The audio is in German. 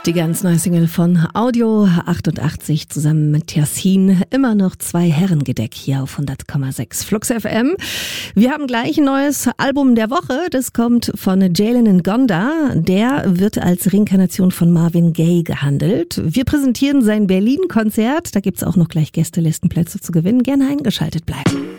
Die ganz neue Single von Audio 88 zusammen mit Yassin. Immer noch 2 Herrengedeck hier auf 100,6 Flux FM. Wir haben gleich ein neues Album der Woche. Das kommt von Jalen Ngonda. Der wird als Reinkarnation von Marvin Gaye gehandelt. Wir präsentieren sein Berlin-Konzert. Da gibt's auch noch gleich Gästelistenplätze zu gewinnen. Gerne eingeschaltet bleiben.